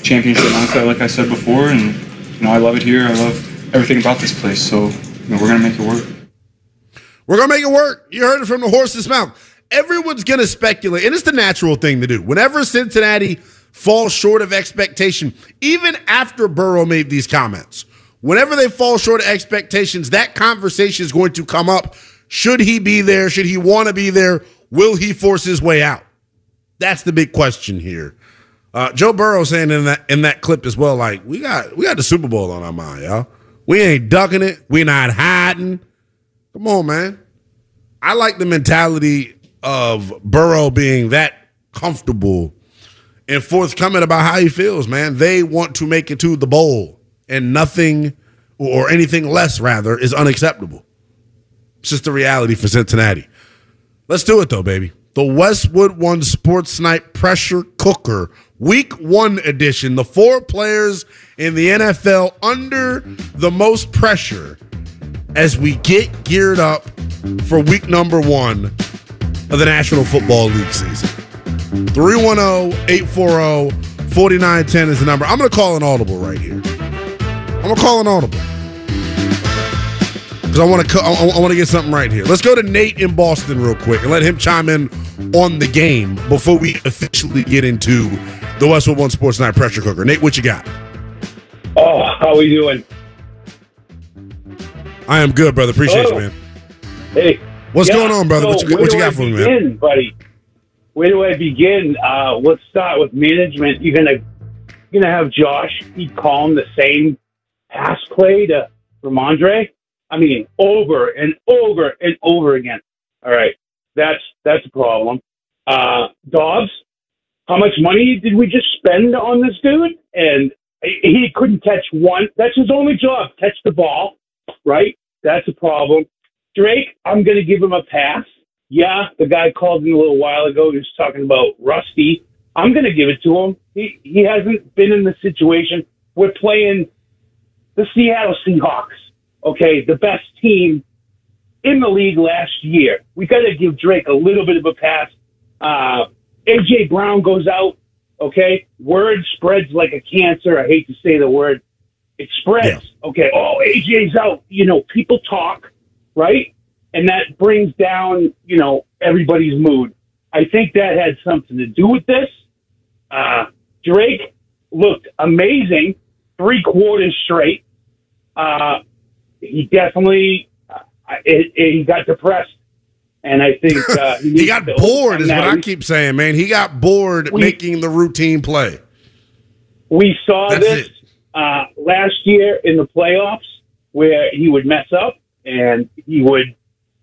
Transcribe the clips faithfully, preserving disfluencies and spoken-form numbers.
championship mindset, like I said before, and you know I love it here. I love everything about this place. So you know, we're gonna make it work. We're gonna make it work. You heard it from the horse's mouth. Everyone's gonna speculate, and it's the natural thing to do. Whenever Cincinnati falls short of expectation, even after Burrow made these comments, whenever they fall short of expectations, that conversation is going to come up. Should he be there? Should he want to be there? Will he force his way out? That's the big question here. Uh, Joe Burrow saying in that in that clip as well, like, we got we got the Super Bowl on our mind, y'all. We ain't ducking it. We not hiding. Come on, man. I like the mentality of Burrow being that comfortable and forthcoming about how he feels, man. They want to make it to the bowl, and nothing or anything less, rather, is unacceptable. It's just the reality for Cincinnati. Let's do it, though, baby. The Westwood One Sports Night Pressure Cooker, Week One edition. The four players in the N F L under the most pressure as we get geared up for week number one of the National Football League season. three one zero, eight four zero, four nine one zero is the number. I'm going to call an audible right here. I'm going to call an audible. Because I want to I want to get something right here. Let's go to Nate in Boston real quick and let him chime in on the game before we officially get into the Westwood One Sports Night Pressure Cooker. Nate, what you got? Oh, how are we doing? I am good, brother. Appreciate Hello. you, man. Hey, what's yeah, going on, brother? So what you, what you got I for me, begin, man? Buddy? Where do I begin? Uh, let's start with management. You're gonna you're gonna have Josh keep calling the same pass play to Ramondre. I mean, over and over and over again. All right, that's that's a problem. Uh, Dobbs, how much money did we just spend on this dude? And he couldn't catch one. That's his only job, catch the ball, right? That's a problem. Drake, I'm going to give him a pass. Yeah, the guy called me a little while ago. He was talking about Rusty. I'm going to give it to him. He he hasn't been in the situation. We're playing the Seattle Seahawks, okay, the best team in the league last year. We got to give Drake a little bit of a pass. Uh, A J. Brown goes out, okay? Word spreads like a cancer. I hate to say the word. It spreads. Yeah. Okay, oh, A J's out. You know, people talk, right? And that brings down, you know, everybody's mood. I think that had something to do with this. Uh, Drake looked amazing three quarters straight. Uh, he definitely uh, it, it, he got depressed. And I think uh, he, he got bored is what I keep saying, man. He got bored we, making the routine play. We saw That's this uh, last year in the playoffs where he would mess up and he would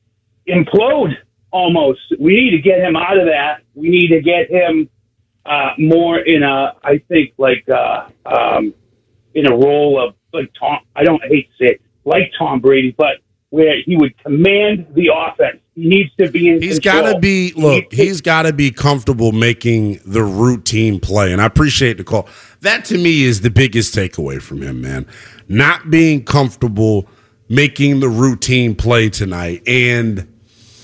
implode almost. We need to get him out of that. We need to get him uh, more in a, I think, like uh, um, in a role of like Tom. I don't hate to say it, like Tom Brady, but where he would command the offense. He needs to be in He's control. got to be, look, he he's got to be comfortable making the routine play. And I appreciate the call. That to me is the biggest takeaway from him, man. Not being comfortable making the routine play tonight. And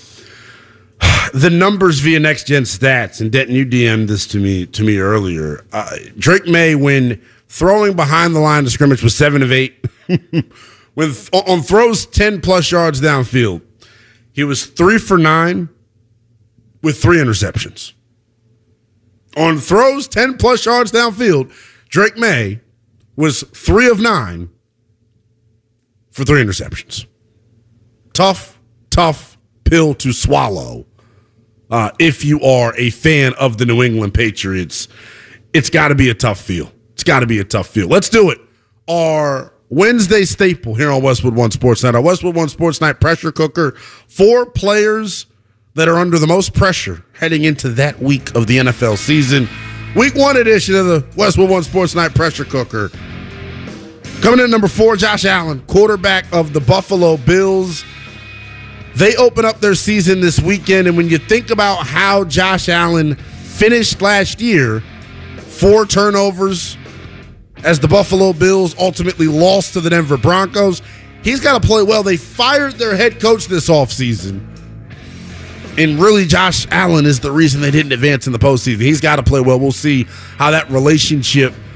the numbers via Next Gen Stats, and Denton, you D M'd this to me to me earlier. Uh, Drake May, when throwing behind the line of scrimmage, was seven of eight. With on throws ten plus yards downfield, he was three for nine with three interceptions. On throws ten plus yards downfield, Drake May was three of nine for three interceptions. Tough, tough pill to swallow. Uh, if you are a fan of the New England Patriots, it's got to be a tough feel. It's got to be a tough feel. Let's do it. Our Wednesday staple here on Westwood One Sports Night. Our Westwood One Sports Night Pressure Cooker. Four players that are under the most pressure heading into that week of the N F L season. Week one edition of the Westwood One Sports Night Pressure Cooker. Coming in at number four, Josh Allen, quarterback of the Buffalo Bills. They open up their season this weekend, and when you think about how Josh Allen finished last year, four turnovers, as the Buffalo Bills ultimately lost to the Denver Broncos. He's got to play well. They fired their head coach this offseason. And really, Josh Allen is the reason they didn't advance in the postseason. He's got to play well. We'll see how that relationship